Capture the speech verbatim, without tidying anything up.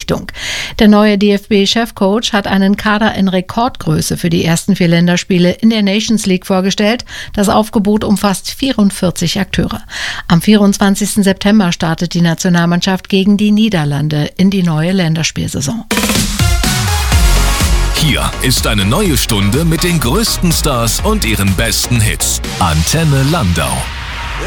Richtung. Der neue D F B-Chefcoach hat einen Kader in Rekordgröße für die ersten vier Länderspiele in der Nations League vorgestellt. Das Aufgebot umfasst vierundvierzig Akteure. Am vierundzwanzigsten September startet die Nationalmannschaft gegen die Niederlande in die neue Länderspielsaison. Hier ist eine neue Stunde mit den größten Stars und ihren besten Hits. Antenne Landau.